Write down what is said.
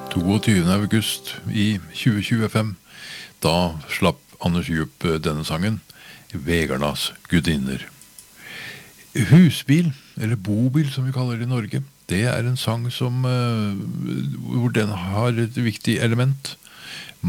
22. august i 2025. Da slapp Anders Djup denne sangen, Vegarnas gudinner. Husbil, eller bobil som vi kaller det i Norge, det er en sang som, hvor den har et viktig element.